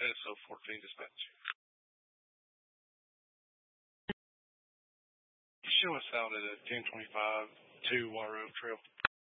NSO 14 dispatch. Show us out at 1025 to Water Oak Trail.